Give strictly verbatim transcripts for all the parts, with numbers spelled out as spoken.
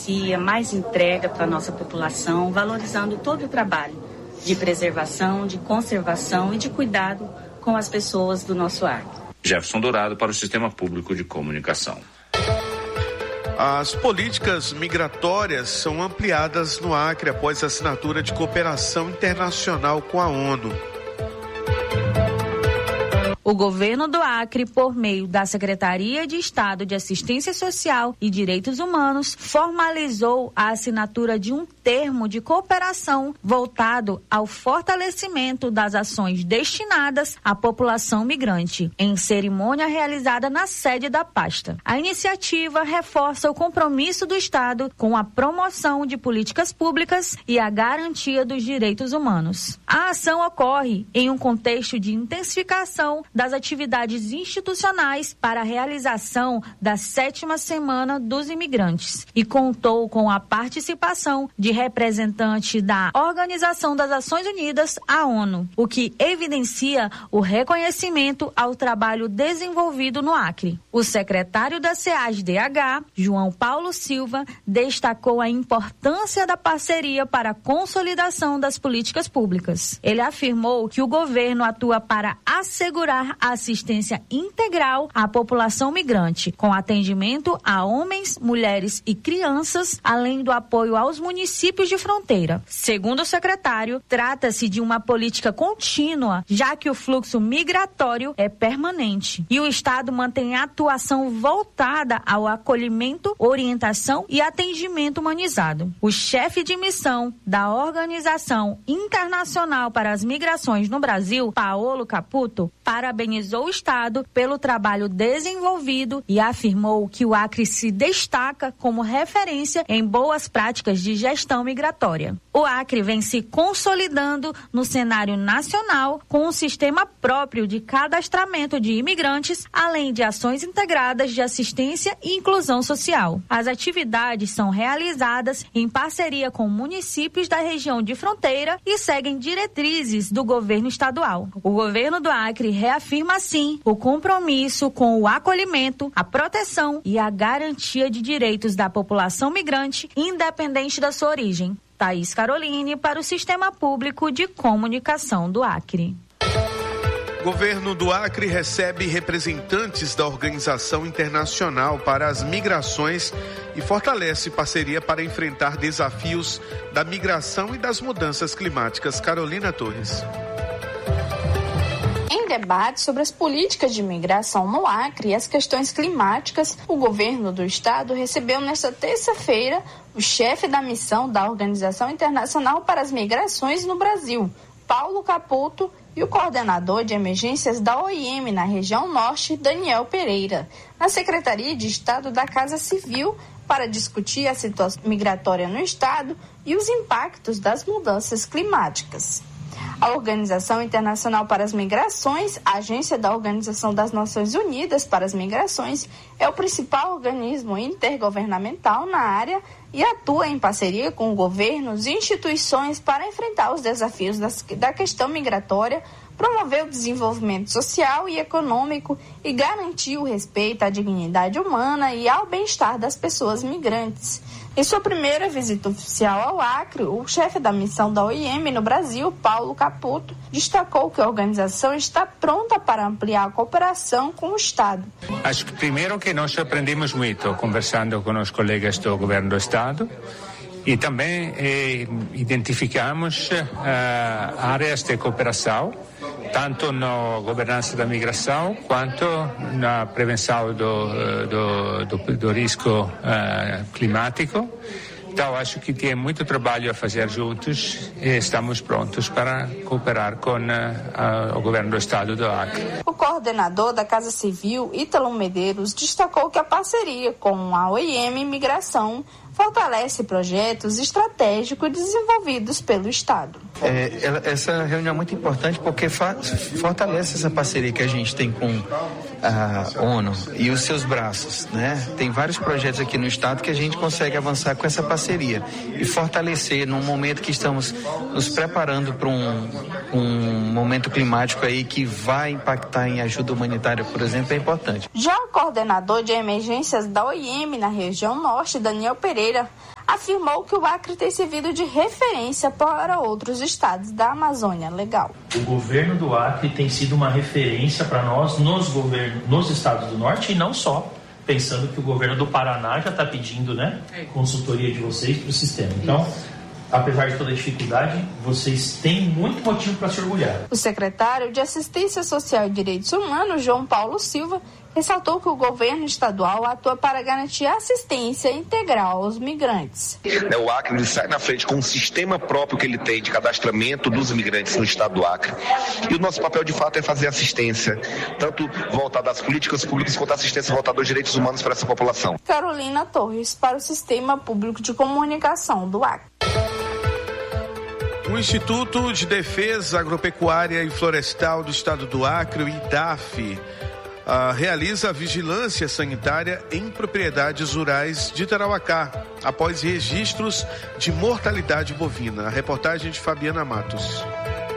democracia, mais entrega para a nossa população, valorizando todo o trabalho de preservação, de conservação e de cuidado com as pessoas do nosso Acre. Jefferson Dourado para o Sistema Público de Comunicação. As políticas migratórias são ampliadas no Acre após a assinatura de cooperação internacional com a ONU. O governo do Acre, por meio da Secretaria de Estado de Assistência Social e Direitos Humanos, formalizou a assinatura de um termo de cooperação voltado ao fortalecimento das ações destinadas à população migrante, em cerimônia realizada na sede da pasta. A iniciativa reforça o compromisso do Estado com a promoção de políticas públicas e a garantia dos direitos humanos. A ação ocorre em um contexto de intensificação das atividades institucionais para a realização da sétima Semana dos Imigrantes e contou com a participação de representantes da Organização das Nações Unidas, a ONU, o que evidencia o reconhecimento ao trabalho desenvolvido no Acre. O secretário da C A S D H, João Paulo Silva, destacou a importância da parceria para a consolidação das políticas públicas. Ele afirmou que o governo atua para assegurar a assistência integral à população migrante, com atendimento a homens, mulheres e crianças, além do apoio aos municípios de fronteira. Segundo o secretário, trata-se de uma política contínua, já que o fluxo migratório é permanente e o Estado mantém atuação voltada ao acolhimento, orientação e atendimento humanizado. O chefe de missão da Organização Internacional para as Migrações no Brasil, Paolo Caputo, parabenizou o Estado pelo trabalho desenvolvido e afirmou que o Acre se destaca como referência em boas práticas de gestão migratória. O Acre vem se consolidando no cenário nacional com um sistema próprio de cadastramento de imigrantes, além de ações integradas de assistência e inclusão social. As atividades são realizadas em parceria com municípios da região de fronteira e seguem diretrizes do governo estadual. O governo do Acre reafirma, assim, o compromisso com o acolhimento, a proteção e a garantia de direitos da população migrante, independente da sua origem. Thaís Caroline para o Sistema Público de Comunicação do Acre. Governo do Acre recebe representantes da Organização Internacional para as Migrações e fortalece parceria para enfrentar desafios da migração e das mudanças climáticas. Carolina Torres. Em debate sobre as políticas de migração no Acre e as questões climáticas, o governo do estado recebeu nesta terça-feira o chefe da missão da Organização Internacional para as Migrações no Brasil, Paulo Caputo, e o coordenador de emergências da O I M na região norte, Daniel Pereira, na Secretaria de Estado da Casa Civil, para discutir a situação migratória no estado e os impactos das mudanças climáticas. A Organização Internacional para as Migrações, a agência da Organização das Nações Unidas para as Migrações, é o principal organismo intergovernamental na área e atua em parceria com governos e instituições para enfrentar os desafios das, da questão migratória, promover o desenvolvimento social e econômico e garantir o respeito à dignidade humana e ao bem-estar das pessoas migrantes. Em sua primeira visita oficial ao Acre, o chefe da missão da O I M no Brasil, Paulo Caputo, destacou que a organização está pronta para ampliar a cooperação com o Estado. Acho que primeiro que nós aprendemos muito conversando com os colegas do governo do Estado e também eh, identificamos eh, áreas de cooperação, tanto na governança da migração quanto na prevenção do, do, do, do risco uh, climático. Então, acho que tem muito trabalho a fazer juntos e estamos prontos para cooperar com uh, o governo do estado do Acre. O coordenador da Casa Civil, Ítalo Medeiros, destacou que a parceria com a O I M Migração fortalece projetos estratégicos desenvolvidos pelo Estado. É, essa reunião é muito importante porque fa- fortalece essa parceria que a gente tem com a ONU e os seus braços, né? Tem vários projetos aqui no Estado que a gente consegue avançar com essa parceria e fortalecer num momento que estamos nos preparando para um, um momento climático aí que vai impactar em ajuda humanitária, por exemplo, é importante. Já o coordenador de emergências da O I M na região norte, Daniel Pereira, afirmou que o Acre tem servido de referência para outros estados da Amazônia Legal. O governo do Acre tem sido uma referência para nós nos, govern... nos estados do Norte e não só, pensando que o governo do Paraná já está pedindo, né, consultoria de vocês para o sistema. Então, apesar de toda a dificuldade, vocês têm muito motivo para se orgulhar. O secretário de Assistência Social e Direitos Humanos, João Paulo Silva, ressaltou que o governo estadual atua para garantir assistência integral aos migrantes. O Acre ele sai na frente com um sistema próprio que ele tem de cadastramento dos imigrantes no estado do Acre. E o nosso papel, de fato, é fazer assistência, tanto voltada às políticas públicas quanto assistência voltada aos direitos humanos para essa população. Carolina Torres, para o Sistema Público de Comunicação do Acre. O Instituto de Defesa Agropecuária e Florestal do Estado do Acre, o IDAF, uh, realiza a vigilância sanitária em propriedades rurais de Tarauacá, após registros de mortalidade bovina. A reportagem de Fabiana Matos.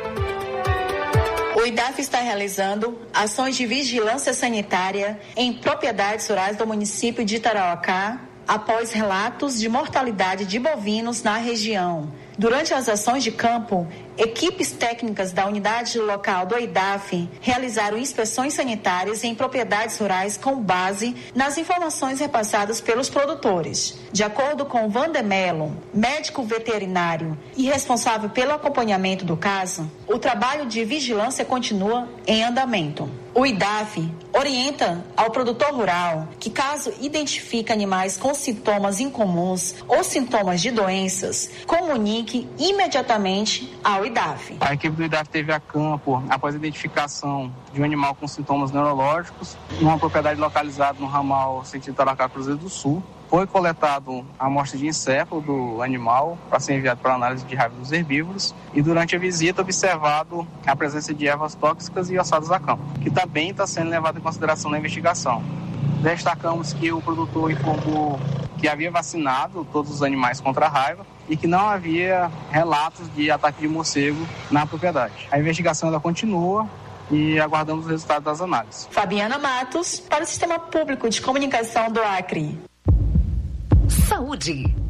O IDAF está realizando ações de vigilância sanitária em propriedades rurais do município de Tarauacá, após relatos de mortalidade de bovinos na região. Durante as ações de campo, equipes técnicas da unidade local do IDAF realizaram inspeções sanitárias em propriedades rurais com base nas informações repassadas pelos produtores. De acordo com Vandemelo, médico veterinário e responsável pelo acompanhamento do caso, o trabalho de vigilância continua em andamento. O IDAF orienta ao produtor rural que, caso identifique animais com sintomas incomuns ou sintomas de doenças, comunique imediatamente ao IDAF. A equipe do IDAF teve a campo após a identificação de um animal com sintomas neurológicos numa propriedade localizada no ramal sentido Tarauacá Cruzeiro do Sul. Foi coletado a amostra de encéfalo do animal para ser enviado para análise de raiva dos herbívoros e durante a visita observado a presença de ervas tóxicas e ossadas a campo, que também está sendo levado em consideração na investigação. Destacamos que o produtor informou que havia vacinado todos os animais contra a raiva e que não havia relatos de ataque de morcego na propriedade. A investigação ainda continua e aguardamos os resultados das análises. Fabiana Matos, para o Sistema Público de Comunicação do Acre. Saúde.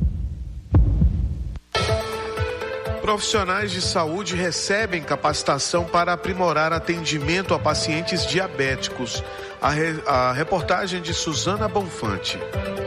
Profissionais de saúde recebem capacitação para aprimorar atendimento a pacientes diabéticos. A, re, a reportagem de Suzana Bonfante.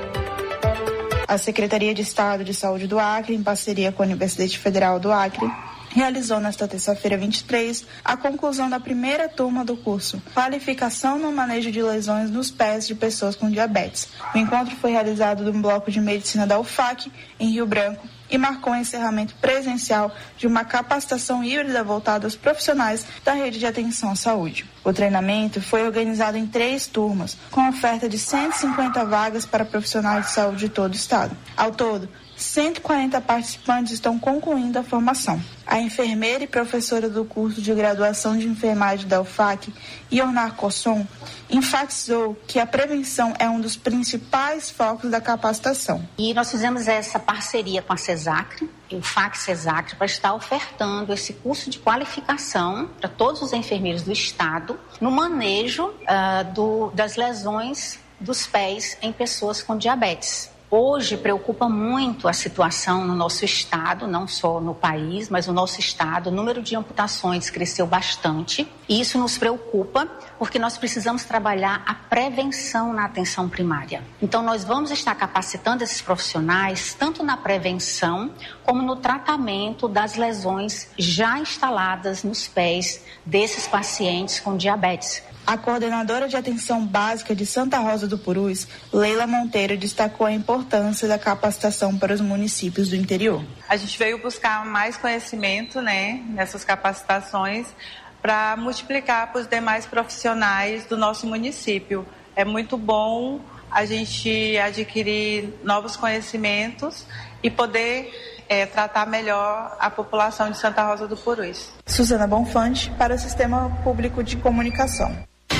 A Secretaria de Estado de Saúde do Acre, em parceria com a Universidade Federal do Acre, realizou nesta terça-feira vinte e três a conclusão da primeira turma do curso Qualificação no Manejo de Lesões nos Pés de Pessoas com Diabetes. O encontro foi realizado no Bloco de Medicina da U F A C, em Rio Branco, e marcou o encerramento presencial de uma capacitação híbrida voltada aos profissionais da rede de atenção à saúde. O treinamento foi organizado em três turmas, com oferta de cento e cinquenta vagas para profissionais de saúde de todo o estado. Ao todo, cento e quarenta participantes estão concluindo a formação. A enfermeira e professora do curso de graduação de enfermagem da U F A C, Ionar Cosson, enfatizou que a prevenção é um dos principais focos da capacitação. E nós fizemos essa parceria com a CESACRE, o F A C CESACRE, para estar ofertando esse curso de qualificação para todos os enfermeiros do estado no manejo uh, do, das lesões dos pés em pessoas com diabetes. Hoje preocupa muito a situação no nosso estado, não só no país, mas no nosso estado. O número de amputações cresceu bastante e isso nos preocupa porque nós precisamos trabalhar a prevenção na atenção primária. Então nós vamos estar capacitando esses profissionais tanto na prevenção como no tratamento das lesões já instaladas nos pés desses pacientes com diabetes. A coordenadora de atenção básica de Santa Rosa do Purus, Leila Monteiro, destacou a importância da capacitação para os municípios do interior. A gente veio buscar mais conhecimento, né, nessas capacitações para multiplicar para os demais profissionais do nosso município. É muito bom a gente adquirir novos conhecimentos e poder é, tratar melhor a população de Santa Rosa do Purus. Suzana Bonfante, para o Sistema Público de Comunicação.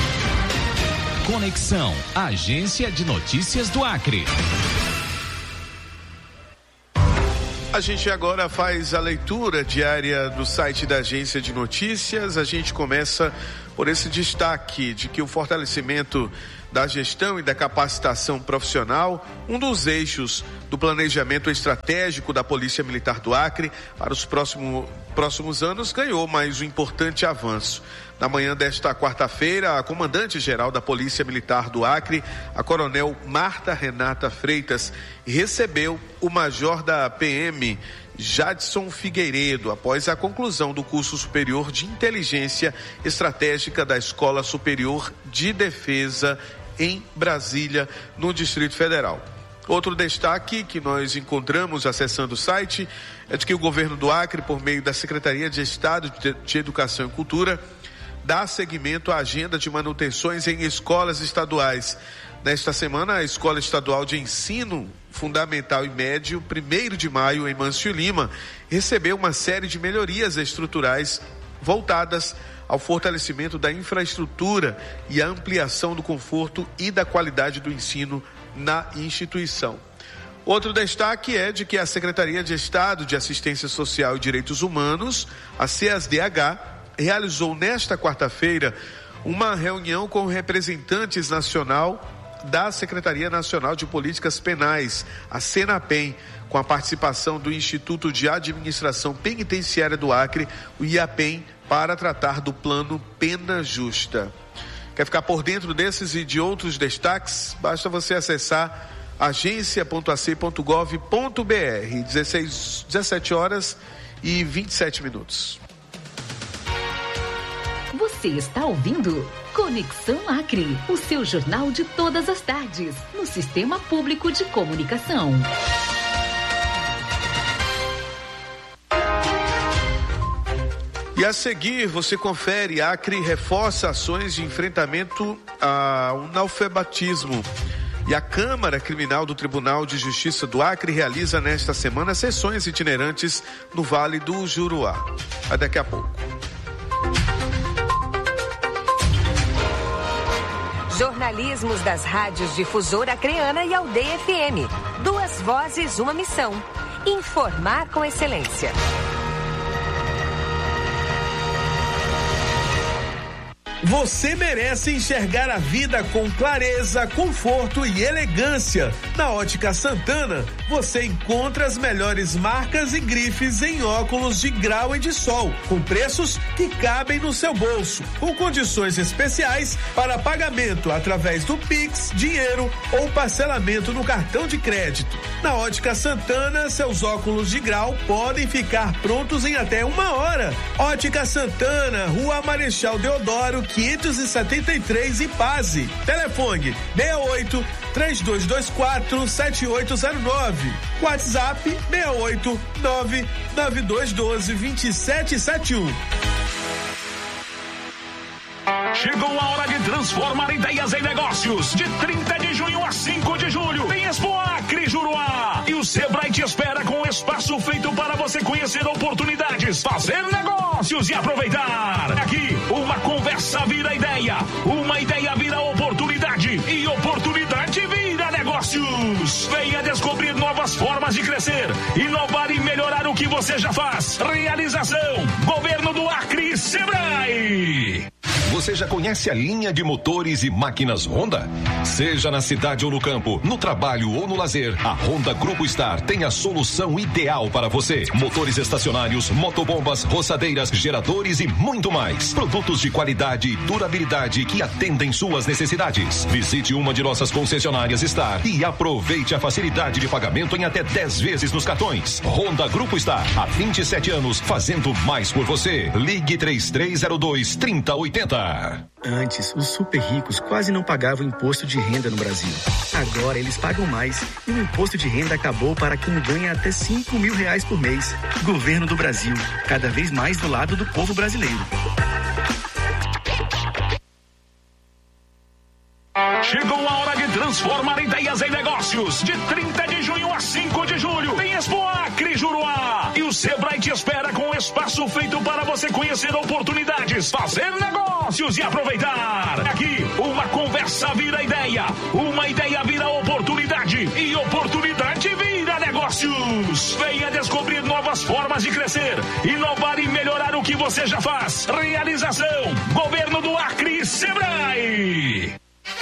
Conexão, Agência de Notícias do Acre. A gente agora faz a leitura diária do site da Agência de Notícias. A gente começa por esse destaque de que o fortalecimento da gestão e da capacitação profissional, um dos eixos do planejamento estratégico da Polícia Militar do Acre para os próximo, próximos anos, ganhou mais um importante avanço. Na manhã desta quarta-feira, a comandante-geral da Polícia Militar do Acre, a coronel Marta Renata Freitas, recebeu o major da P M, Jadson Figueiredo, após a conclusão do curso superior de inteligência estratégica da Escola Superior de Defesa em Brasília, no Distrito Federal. Outro destaque que nós encontramos acessando o site é de que o governo do Acre, por meio da Secretaria de Estado de Educação e Cultura, dá seguimento à agenda de manutenções em escolas estaduais. Nesta semana, a Escola Estadual de Ensino Fundamental e Médio, primeiro de maio, em Mâncio Lima, recebeu uma série de melhorias estruturais voltadas ao fortalecimento da infraestrutura e à ampliação do conforto e da qualidade do ensino na instituição. Outro destaque é de que a Secretaria de Estado de Assistência Social e Direitos Humanos, a C A S D H, realizou nesta quarta-feira uma reunião com representantes nacional da Secretaria Nacional de Políticas Penais, a SENAPEN, com a participação do Instituto de Administração Penitenciária do Acre, o IAPEN, para tratar do plano Pena Justa. Quer ficar por dentro desses e de outros destaques? Basta você acessar agência ponto a c ponto gov ponto b r. dezessete horas e vinte e sete minutos. Você está ouvindo Conexão Acre, o seu jornal de todas as tardes, no Sistema Público de Comunicação. E a seguir, você confere: Acre reforça ações de enfrentamento ao analfabetismo. E a Câmara Criminal do Tribunal de Justiça do Acre realiza nesta semana sessões itinerantes no Vale do Juruá. A daqui a pouco. Jornalismos das rádios Difusora Acreana e Aldeia F M. Duas vozes, uma missão. Informar com excelência. Você merece enxergar a vida com clareza, conforto e elegância. Na Ótica Santana, você encontra as melhores marcas e grifes em óculos de grau e de sol, com preços que cabem no seu bolso, com condições especiais para pagamento através do Pix, dinheiro ou parcelamento no cartão de crédito. Na Ótica Santana, seus óculos de grau podem ficar prontos em até uma hora. Ótica Santana, Rua Marechal Deodoro, quinhentos e setenta e três, Ipaze. Telefone seis oito, três dois dois quatro, sete oito zero nove. WhatsApp seis oito, nove nove dois um dois, dois sete sete um. Chegou a hora de transformar ideias em negócios. De trinta de junho a cinco de julho, tem Expo Acre Juruá. E o Sebrae te espera com um espaço feito para você conhecer oportunidades, fazer negócios e aproveitar. Aqui, uma conversa vira ideia, uma ideia vira oportunidade e oportunidade vira negócios. Venha descobrir novas formas de crescer, inovar e melhorar o que você já faz. Realização: Governo do Acre e Sebrae. Você já conhece a linha de motores e máquinas Honda? Seja na cidade ou no campo, no trabalho ou no lazer, a Honda Grupo Star tem a solução ideal para você. Motores estacionários, motobombas, roçadeiras, geradores e muito mais. Produtos de qualidade e durabilidade que atendem suas necessidades. Visite uma de nossas concessionárias Star e aproveite a facilidade de pagamento em até dez vezes nos cartões. Honda Grupo Star, há vinte e sete anos, fazendo mais por você. Ligue três três zero dois, três zero oito zero. Antes, os super ricos quase não pagavam imposto de renda no Brasil. Agora eles pagam mais e o imposto de renda acabou para quem ganha até cinco mil reais por mês. Governo do Brasil, cada vez mais do lado do povo brasileiro. Chegou a hora de transformar ideias em negócios. De trinta de junho a cinco de julho, tem Expo Acre Juruá. E o Sebrae te espera com um espaço feito para você conhecer oportunidades, fazer negócios e aproveitar. Aqui, uma conversa vira ideia, uma ideia vira oportunidade e oportunidade vira negócio. Negócios. Venha descobrir novas formas de crescer, inovar e melhorar o que você já faz. Realização: Governo do Acre e Sebrae.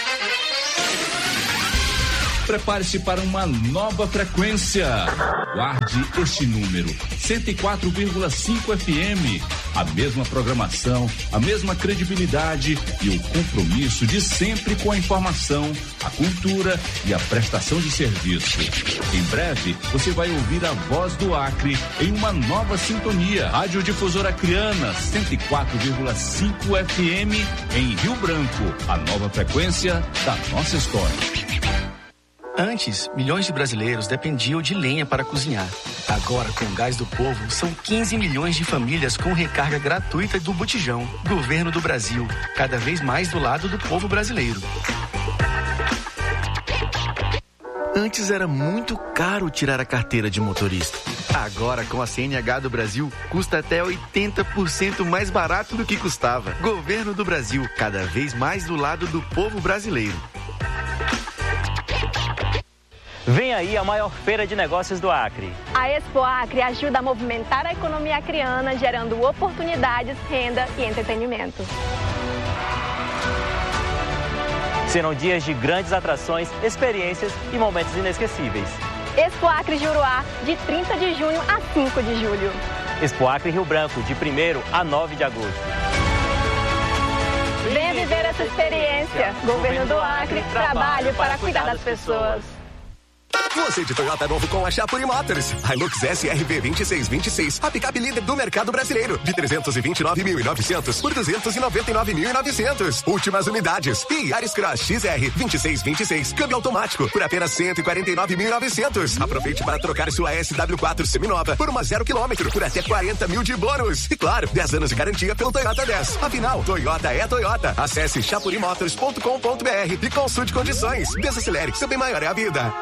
Prepare-se para uma nova frequência. Guarde este número, cento e quatro vírgula cinco F M. A mesma programação, a mesma credibilidade e o compromisso de sempre com a informação, a cultura e a prestação de serviço. Em breve, você vai ouvir a voz do Acre em uma nova sintonia. Rádio Difusora Acreana, cento e quatro vírgula cinco F M em Rio Branco. A nova frequência da nossa história. Antes, milhões de brasileiros dependiam de lenha para cozinhar. Agora, com o Gás do Povo, são quinze milhões de famílias com recarga gratuita do botijão. Governo do Brasil, cada vez mais do lado do povo brasileiro. Antes era muito caro tirar a carteira de motorista. Agora, com a C N H do Brasil, custa até oitenta por cento mais barato do que custava. Governo do Brasil, cada vez mais do lado do povo brasileiro. Vem aí a maior feira de negócios do Acre. A Expo Acre ajuda a movimentar a economia acreana, gerando oportunidades, renda e entretenimento. Serão dias de grandes atrações, experiências e momentos inesquecíveis. Expo Acre Juruá, de trinta de junho a cinco de julho. Expo Acre Rio Branco, de primeiro a nove de agosto. Venha viver essa experiência. Governo do Acre, trabalho para cuidar das pessoas. Você de Toyota novo com a Chapuri Motors. Hilux S R V vinte e seis vinte e seis, a picape líder do mercado brasileiro, de trezentos e vinte e nove mil e novecentos por duzentos e noventa e nove mil e novecentos. Últimas unidades. E Yaris Cross X R vinte e seis vinte e seis, câmbio automático, por apenas cento e quarenta e nove mil e novecentos. Aproveite para trocar sua S W quatro seminova por uma zero quilômetro, por até quarenta mil de bônus. E claro, dez anos de garantia pelo Toyota dez. Afinal, Toyota é Toyota. Acesse chapuri motors ponto com ponto b r e consulte condições. Desacelere, seu bem maior é a vida.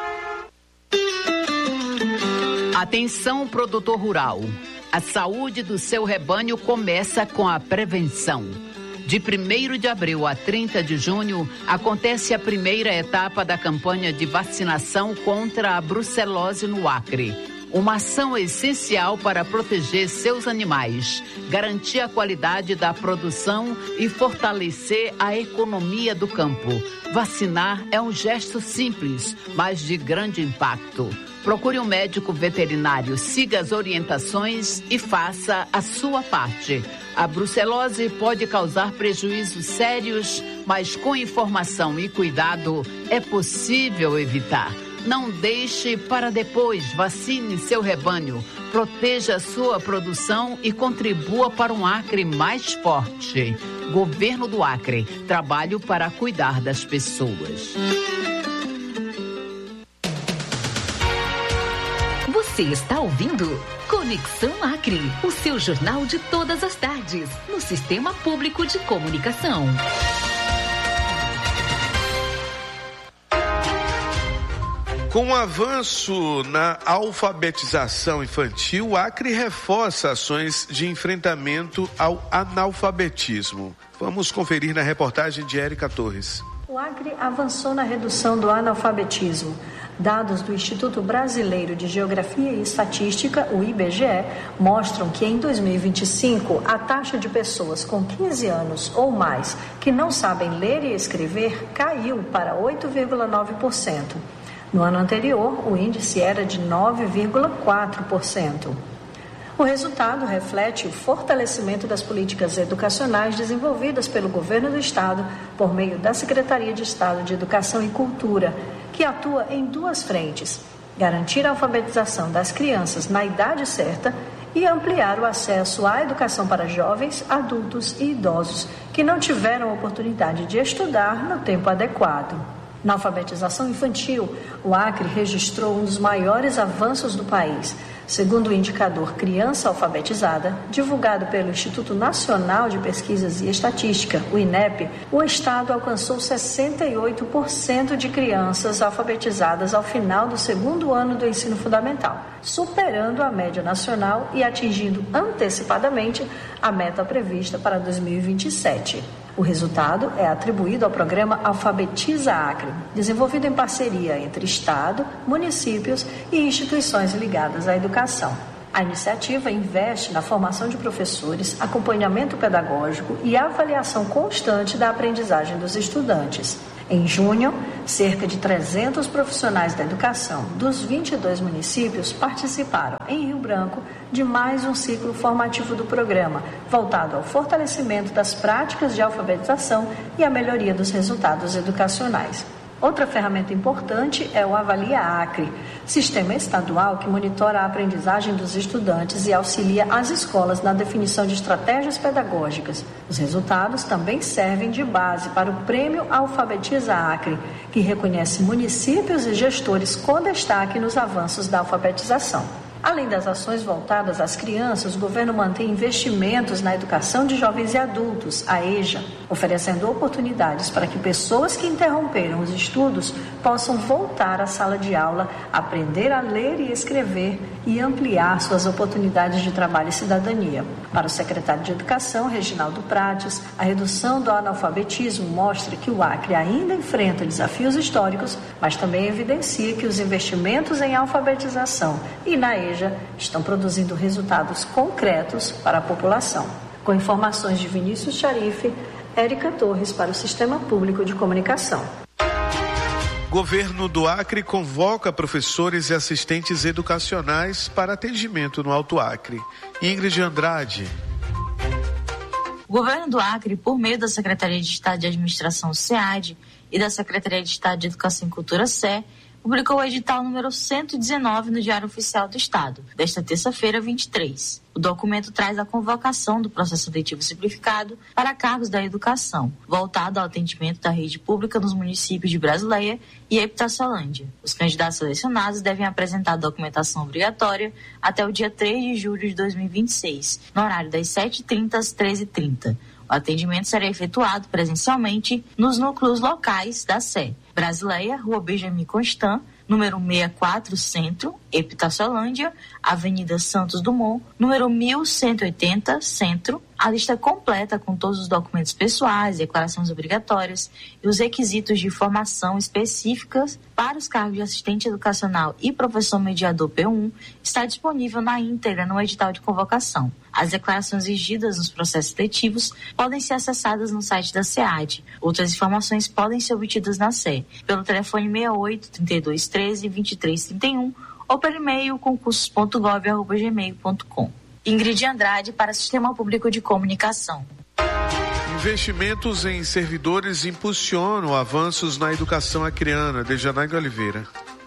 Atenção, produtor rural. A saúde do seu rebanho começa com a prevenção. De primeiro de abril a trinta de junho, acontece a primeira etapa da campanha de vacinação contra a brucelose no Acre. Uma ação essencial para proteger seus animais, garantir a qualidade da produção e fortalecer a economia do campo. Vacinar é um gesto simples, mas de grande impacto. Procure um médico veterinário, siga as orientações e faça a sua parte. A brucelose pode causar prejuízos sérios, mas com informação e cuidado é possível evitar. Não deixe para depois, vacine seu rebanho, proteja sua produção e contribua para um Acre mais forte. Governo do Acre, trabalho para cuidar das pessoas. Você está ouvindo Conexão Acre, o seu jornal de todas as tardes, no Sistema Público de Comunicação. Com o avanço na alfabetização infantil, o Acre reforça ações de enfrentamento ao analfabetismo. Vamos conferir na reportagem de Érica Torres. O Acre avançou na redução do analfabetismo. Dados do Instituto Brasileiro de Geografia e Estatística, o I B G E, mostram que em dois mil e vinte e cinco, a taxa de pessoas com quinze anos ou mais que não sabem ler e escrever caiu para oito vírgula nove por cento. No ano anterior, o índice era de nove vírgula quatro por cento. O resultado reflete o fortalecimento das políticas educacionais desenvolvidas pelo Governo do Estado por meio da Secretaria de Estado de Educação e Cultura, que atua em duas frentes: garantir a alfabetização das crianças na idade certa e ampliar o acesso à educação para jovens, adultos e idosos que não tiveram oportunidade de estudar no tempo adequado. Na alfabetização infantil, o Acre registrou um dos maiores avanços do país. Segundo o indicador Criança Alfabetizada, divulgado pelo Instituto Nacional de Pesquisas e Estatística, o INEP, o estado alcançou sessenta e oito por cento de crianças alfabetizadas ao final do segundo ano do ensino fundamental, superando a média nacional e atingindo antecipadamente a meta prevista para dois mil e vinte e sete. O resultado é atribuído ao programa Alfabetiza Acre, desenvolvido em parceria entre Estado, municípios e instituições ligadas à educação. A iniciativa investe na formação de professores, acompanhamento pedagógico e avaliação constante da aprendizagem dos estudantes. Em junho, cerca de trezentos profissionais da educação dos vinte e dois municípios participaram, em Rio Branco, de mais um ciclo formativo do programa, voltado ao fortalecimento das práticas de alfabetização e à melhoria dos resultados educacionais. Outra ferramenta importante é o Avalia Acre, sistema estadual que monitora a aprendizagem dos estudantes e auxilia as escolas na definição de estratégias pedagógicas. Os resultados também servem de base para o Prêmio Alfabetiza Acre, que reconhece municípios e gestores com destaque nos avanços da alfabetização. Além das ações voltadas às crianças, o governo mantém investimentos na educação de jovens e adultos, a EJA, oferecendo oportunidades para que pessoas que interromperam os estudos possam voltar à sala de aula, aprender a ler e escrever e ampliar suas oportunidades de trabalho e cidadania. Para o secretário de Educação, Reginaldo Prates, a redução do analfabetismo mostra que o Acre ainda enfrenta desafios históricos, mas também evidencia que os investimentos em alfabetização e na EJA estão produzindo resultados concretos para a população. Com informações de Vinícius Charife, Érica Torres para o Sistema Público de Comunicação. Governo do Acre convoca professores e assistentes educacionais para atendimento no Alto Acre. Ingrid Andrade. O governo do Acre, por meio da Secretaria de Estado de Administração, SEAD, e da Secretaria de Estado de Educação e Cultura, S E, publicou o edital número cento e dezenove no Diário Oficial do Estado, desta terça-feira, vinte e três. O documento traz a convocação do processo seletivo simplificado para cargos da educação, voltado ao atendimento da rede pública nos municípios de Brasileia e Epitaciolândia. Os candidatos selecionados devem apresentar a documentação obrigatória até o dia três de julho de dois mil e vinte e seis, no horário das sete e trinta às treze e trinta. O atendimento será efetuado presencialmente nos núcleos locais da S E. Brasileia, Rua Benjamin Constant, número sessenta e quatro, Centro, Epitaciolândia, Avenida Santos Dumont, número mil cento e oitenta, Centro. A lista completa com todos os documentos pessoais, declarações obrigatórias e os requisitos de formação específicas para os cargos de assistente educacional e professor mediador P um está disponível na íntegra no edital de convocação. As declarações exigidas nos processos seletivos podem ser acessadas no site da SEAD. Outras informações podem ser obtidas na S E, pelo telefone seis oito, trinta e dois, treze, vinte e três, trinta e um ou pelo e-mail concursos ponto gov arroba gmail ponto com. Ingrid Andrade para o Sistema Público de Comunicação. Investimentos em servidores impulsionam avanços na educação acreana. Dejanaíga Oliveira.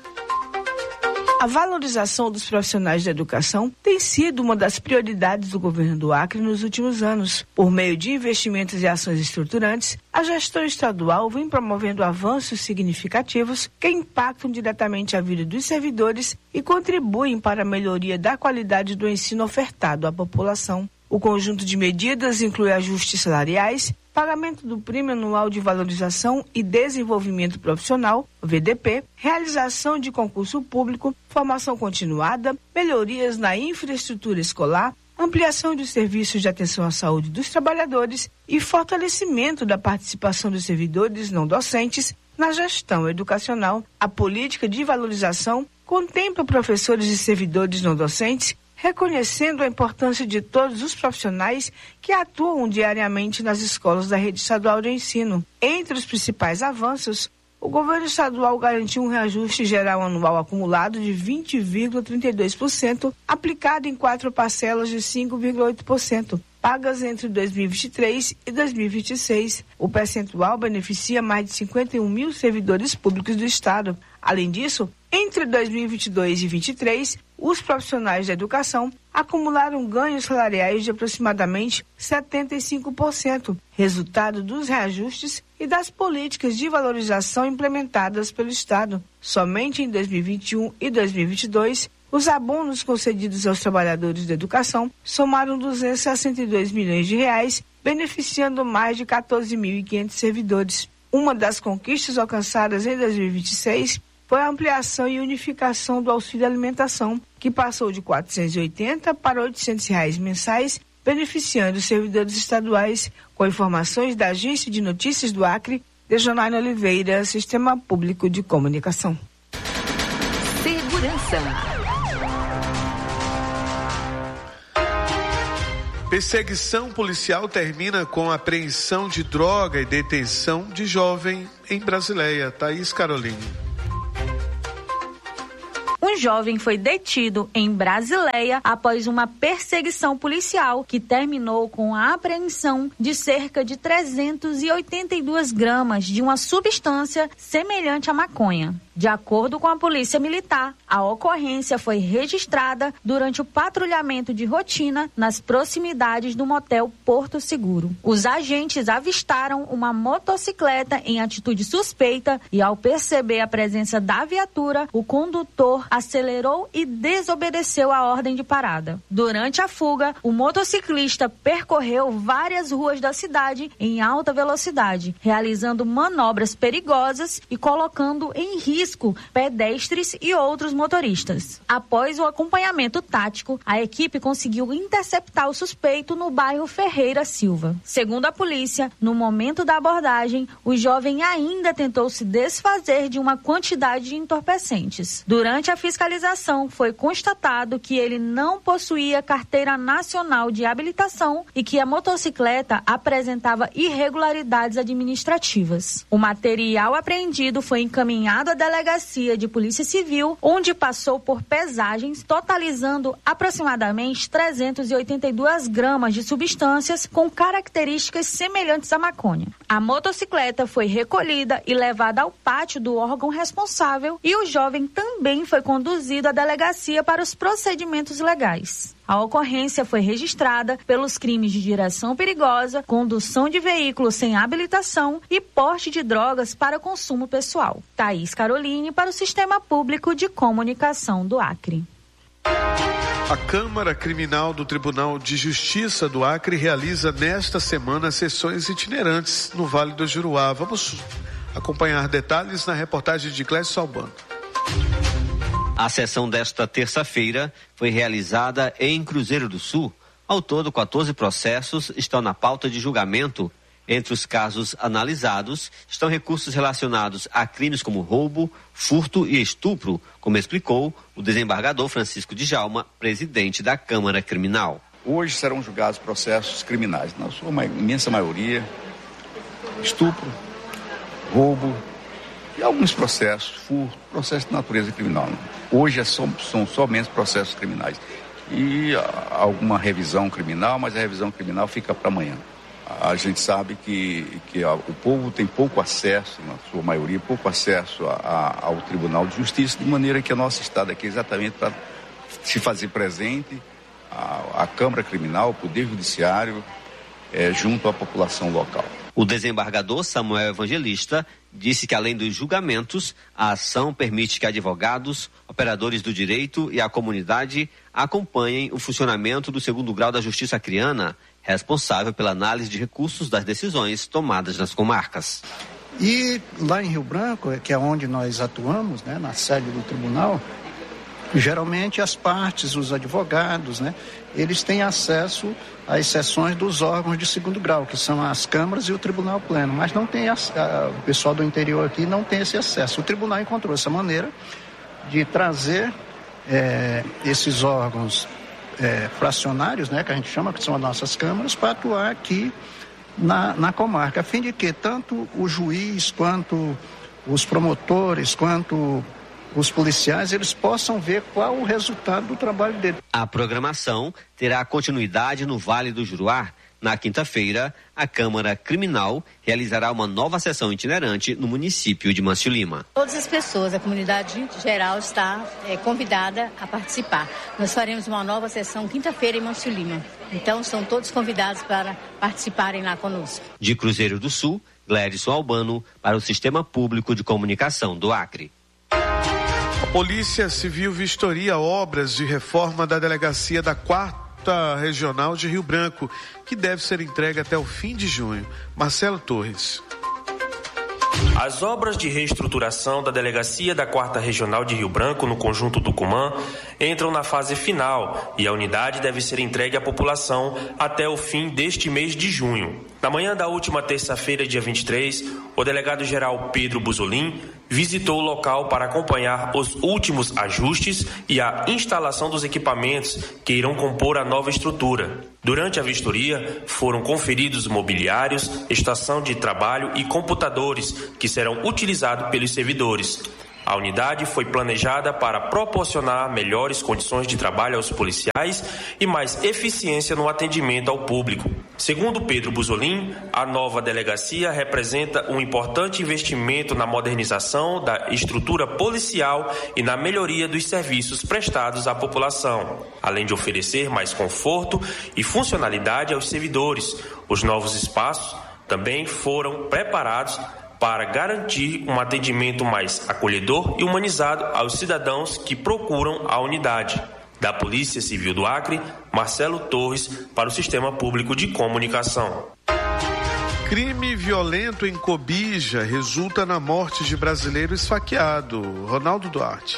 A valorização dos profissionais da educação tem sido uma das prioridades do governo do Acre nos últimos anos. Por meio de investimentos e ações estruturantes, a gestão estadual vem promovendo avanços significativos que impactam diretamente a vida dos servidores e contribuem para a melhoria da qualidade do ensino ofertado à população. O conjunto de medidas inclui ajustes salariais, pagamento do Prêmio Anual de Valorização e Desenvolvimento Profissional, V D P, realização de concurso público, formação continuada, melhorias na infraestrutura escolar, ampliação dos serviços de atenção à saúde dos trabalhadores e fortalecimento da participação dos servidores não docentes na gestão educacional. A política de valorização contempla professores e servidores não docentes, reconhecendo a importância de todos os profissionais que atuam diariamente nas escolas da rede estadual de ensino. Entre os principais avanços, o governo estadual garantiu um reajuste geral anual acumulado de vinte vírgula trinta e dois por cento, aplicado em quatro parcelas de cinco vírgula oito por cento, pagas entre dois mil e vinte e três e dois mil e vinte e seis. O percentual beneficia mais de cinquenta e um mil servidores públicos do Estado. Além disso, entre dois mil e vinte e dois e dois mil e vinte e três, os profissionais da educação acumularam ganhos salariais de aproximadamente setenta e cinco por cento, resultado dos reajustes e das políticas de valorização implementadas pelo Estado. Somente em dois mil e vinte e um e dois mil e vinte e dois, os abonos concedidos aos trabalhadores da educação somaram duzentos e sessenta e dois milhões de reais, beneficiando mais de quatorze mil e quinhentos servidores. Uma das conquistas alcançadas em dois mil e vinte e seis foi a ampliação e unificação do auxílio alimentação, que passou de quatrocentos e oitenta para oitocentos reais mensais beneficiando os servidores estaduais, com informações da Agência de Notícias do Acre, Dejonaine Oliveira, Sistema Público de Comunicação. Segurança. Perseguição policial termina com apreensão de droga e detenção de jovem em Brasileia. Thaís Caroline. Um jovem foi detido em Brasileia após uma perseguição policial que terminou com a apreensão de cerca de trezentos e oitenta e duas gramas de uma substância semelhante à maconha. De acordo com a Polícia Militar, a ocorrência foi registrada durante o patrulhamento de rotina nas proximidades do motel Porto Seguro. Os agentes avistaram uma motocicleta em atitude suspeita e, ao perceber a presença da viatura, o condutor acelerou e desobedeceu a ordem de parada. Durante a fuga, o motociclista percorreu várias ruas da cidade em alta velocidade, realizando manobras perigosas e colocando em risco pedestres e outros motoristas. Após o acompanhamento tático, a equipe conseguiu interceptar o suspeito no bairro Ferreira Silva. Segundo a polícia, no momento da abordagem, o jovem ainda tentou se desfazer de uma quantidade de entorpecentes. Durante a fiscalização, foi constatado que ele não possuía carteira nacional de habilitação e que a motocicleta apresentava irregularidades administrativas. O material apreendido foi encaminhado à Delegacia de Polícia Civil, onde passou por pesagens, totalizando aproximadamente trezentos e oitenta e duas gramas de substâncias com características semelhantes à maconha. A motocicleta foi recolhida e levada ao pátio do órgão responsável e o jovem também foi conduzido à delegacia para os procedimentos legais. A ocorrência foi registrada pelos crimes de direção perigosa, condução de veículos sem habilitação e porte de drogas para consumo pessoal. Thaís Caroline para o Sistema Público de Comunicação do Acre. A Câmara Criminal do Tribunal de Justiça do Acre realiza nesta semana sessões itinerantes no Vale do Juruá. Vamos acompanhar detalhes na reportagem de Clécio Albano. A sessão desta terça-feira foi realizada em Cruzeiro do Sul. Ao todo, quatorze processos estão na pauta de julgamento. Entre os casos analisados estão recursos relacionados a crimes como roubo, furto e estupro, como explicou o desembargador Francisco Djalma, presidente da Câmara Criminal. Hoje serão julgados processos criminais, na sua imensa maioria, estupro, roubo e alguns processos, furto, processos de natureza criminal. Hoje são, são somente processos criminais e alguma revisão criminal, mas a revisão criminal fica para amanhã. A gente sabe que, que a, o povo tem pouco acesso, na sua maioria, pouco acesso a, a, ao Tribunal de Justiça, de maneira que o nosso Estado aqui é exatamente para se fazer presente a, a Câmara Criminal, o Poder Judiciário, é, junto à população local. O desembargador Samuel Evangelista disse que, além dos julgamentos, a ação permite que advogados, operadores do direito e a comunidade acompanhem o funcionamento do segundo grau da Justiça Acreana, responsável pela análise de recursos das decisões tomadas nas comarcas. E lá em Rio Branco, que é onde nós atuamos, né, na sede do tribunal, geralmente as partes, os advogados, né, eles têm acesso às sessões dos órgãos de segundo grau, que são as câmaras e o tribunal pleno, mas não tem a, a, o pessoal do interior aqui não tem esse acesso. O tribunal encontrou essa maneira de trazer é, esses órgãos é, fracionários, né, que a gente chama, que são as nossas câmaras, para atuar aqui na, na comarca, a fim de que tanto o juiz, quanto os promotores, quanto os policiais, eles possam ver qual o resultado do trabalho dele. A programação terá continuidade no Vale do Juruá. Na quinta-feira, a Câmara Criminal realizará uma nova sessão itinerante no município de Mâncio Lima. Todas as pessoas, a comunidade geral está é, convidada a participar. Nós faremos uma nova sessão quinta-feira em Mâncio Lima. Então, são todos convidados para participarem lá conosco. De Cruzeiro do Sul, Glédson Albano, para o Sistema Público de Comunicação do Acre. A Polícia Civil vistoria obras de reforma da delegacia da quarta Regional de Rio Branco, que deve ser entregue até o fim de junho. Marcelo Torres. As obras de reestruturação da Delegacia da quarta Regional de Rio Branco, no conjunto Tucumã, entram na fase final e a unidade deve ser entregue à população até o fim deste mês de junho. Na manhã da última terça-feira, dia vinte e três, o delegado-geral Pedro Buzolin visitou o local para acompanhar os últimos ajustes e a instalação dos equipamentos que irão compor a nova estrutura. Durante a vistoria, foram conferidos mobiliários, estação de trabalho e computadores que serão utilizados pelos servidores. A unidade foi planejada para proporcionar melhores condições de trabalho aos policiais e mais eficiência no atendimento ao público. Segundo Pedro Buzolin, a nova delegacia representa um importante investimento na modernização da estrutura policial e na melhoria dos serviços prestados à população, além de oferecer mais conforto e funcionalidade aos servidores. Os novos espaços também foram preparados para garantir um atendimento mais acolhedor e humanizado aos cidadãos que procuram a unidade. Da Polícia Civil do Acre, Marcelo Torres, para o Sistema Público de Comunicação. Crime violento em Cobija resulta na morte de brasileiro esfaqueado. Ronaldo Duarte.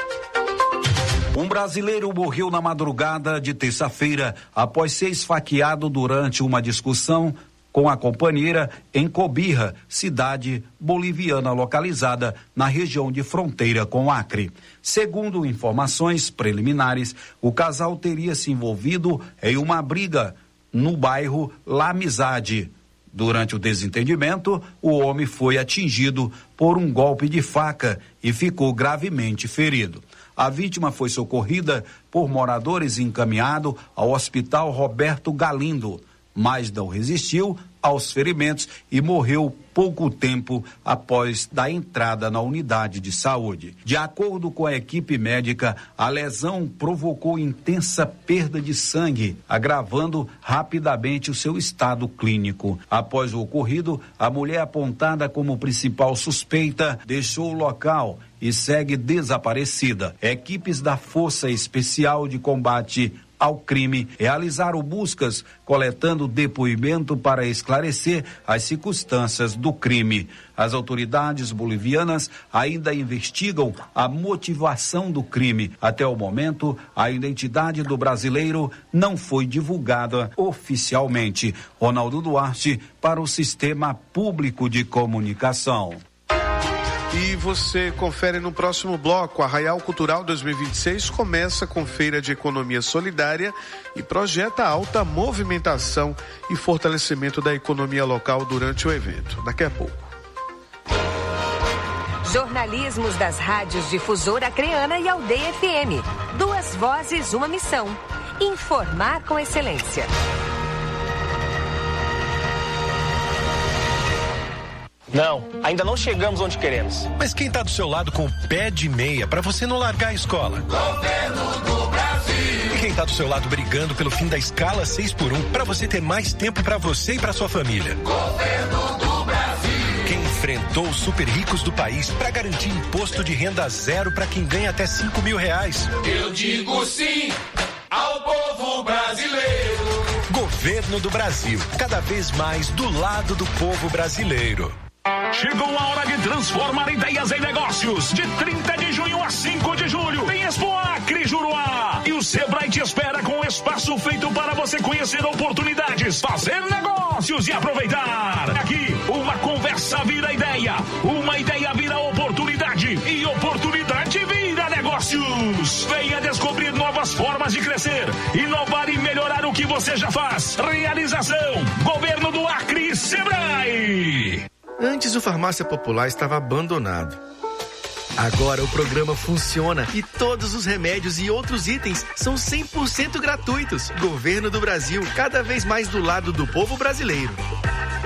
Um brasileiro morreu na madrugada de terça-feira após ser esfaqueado durante uma discussão com a companheira em Cobija, cidade boliviana localizada na região de fronteira com o Acre. Segundo informações preliminares, o casal teria se envolvido em uma briga no bairro La Amizade. Durante o desentendimento, o homem foi atingido por um golpe de faca e ficou gravemente ferido. A vítima foi socorrida por moradores e encaminhado ao Hospital Roberto Galindo, mas não resistiu aos ferimentos e morreu pouco tempo após da entrada na unidade de saúde. De acordo com a equipe médica, a lesão provocou intensa perda de sangue, agravando rapidamente o seu estado clínico. Após o ocorrido, a mulher apontada como principal suspeita deixou o local e segue desaparecida. Equipes da Força Especial de Combate ao Crime realizaram buscas, coletando depoimento para esclarecer as circunstâncias do crime. As autoridades bolivianas ainda investigam a motivação do crime. Até o momento, a identidade do brasileiro não foi divulgada oficialmente. Ronaldo Duarte, para o Sistema Público de Comunicação. E você confere no próximo bloco. Arraial Cultural dois mil e vinte e seis começa com feira de economia solidária e projeta alta movimentação e fortalecimento da economia local durante o evento. Daqui a pouco. Jornalismos das rádios Difusora Acreana e Aldeia F M. Duas vozes, uma missão. Informar com excelência. Não, ainda não chegamos onde queremos. Mas quem tá do seu lado com o pé de meia para você não largar a escola? Governo do Brasil. E quem tá do seu lado brigando pelo fim da escala seis por um para você ter mais tempo para você e para sua família? Governo do Brasil. Quem enfrentou os super ricos do país para garantir imposto de renda zero para quem ganha até cinco mil reais? Eu digo sim ao povo brasileiro. Governo do Brasil, cada vez mais do lado do povo brasileiro. Chegou a hora de transformar ideias em negócios. De trinta de junho a cinco de julho, tem Expo Acre Juruá. E o Sebrae te espera com um espaço feito para você conhecer oportunidades, fazer negócios e aproveitar. Aqui, uma conversa vira ideia, uma ideia vira oportunidade e oportunidade vira negócios. Venha descobrir novas formas de crescer, inovar e melhorar o que você já faz. Realização: Governo do Acre e Sebrae. Antes o Farmácia Popular estava abandonado. Agora o programa funciona e todos os remédios e outros itens são cem por cento gratuitos. Governo do Brasil, cada vez mais do lado do povo brasileiro.